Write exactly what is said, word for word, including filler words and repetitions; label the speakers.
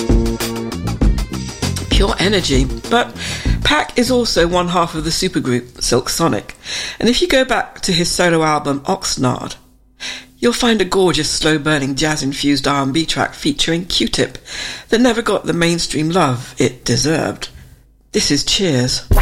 Speaker 1: Pure energy, but Pac is also one half of the supergroup Silk Sonic, and if you go back to his solo album Oxnard, you'll find a gorgeous slow-burning jazz-infused R and B track featuring Q-Tip that never got the mainstream love it deserved. This is Cheers.